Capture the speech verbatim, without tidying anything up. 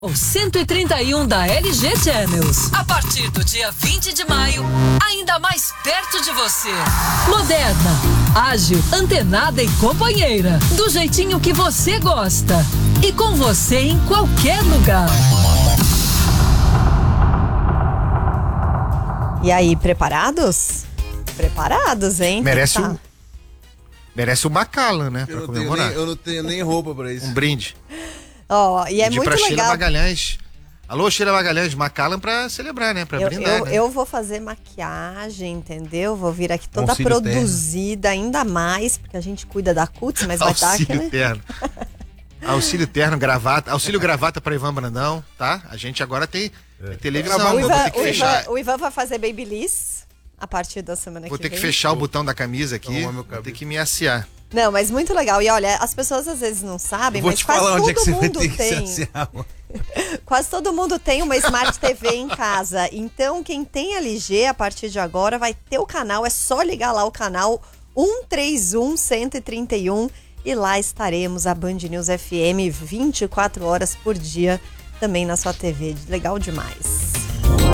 O cento e trinta e um da L G Channels. A partir do dia vinte de maio, ainda mais perto de você. Moderna, ágil, antenada e companheira. Do jeitinho que você gosta. E com você em qualquer lugar. E aí, preparados? Preparados, hein? Merece tá. um... Merece o Macallan, né? Eu pra não, tenho comemorar. nem, eu não tenho nem roupa pra isso. Um brinde. Ó, oh, e é Pedir muito pra Sheila legal. Magalhães. Alô, Sheila Magalhães, Macallan pra celebrar, né? Pra Eu, brindar, eu, né? eu vou fazer maquiagem, entendeu? Vou vir aqui toda Auxílio produzida, ainda mais, porque a gente cuida da cutis, mas vai estar aqui, Auxílio né? terno. Auxílio terno, gravata. Auxílio gravata pra Ivan Brandão, tá? A gente agora tem é. televisão. O Vou Ivan, ter que o, fechar. Ivan, o Ivan vai fazer babyliss a partir da semana Vou que ter vem. que fechar o botão da camisa aqui. Arrumar meu Vou cabelo. ter que me aciar. Não, mas muito legal. E olha, as pessoas às vezes não sabem, Vou mas te quase falar onde é que todo você vai mundo ter que se tem. aciar. Quase todo mundo tem uma Smart T V em casa. Então, quem tem L G, a partir de agora, vai ter o canal. É só ligar lá o canal um três um, cento e trinta e um e lá estaremos, a Band News F M, vinte e quatro horas por dia, também na sua T V. Legal demais.